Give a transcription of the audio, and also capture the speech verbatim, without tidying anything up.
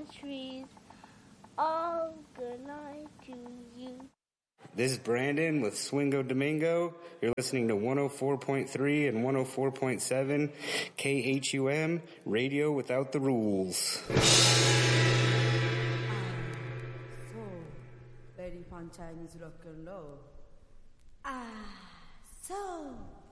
the trees. Oh, good night to you. This is Brandon with Swingo Domingo. You're listening to one oh four point three and one oh four point seven K H U M, Radio Without the Rules. Ah, so very fun Chinese rock and roll. Ah, so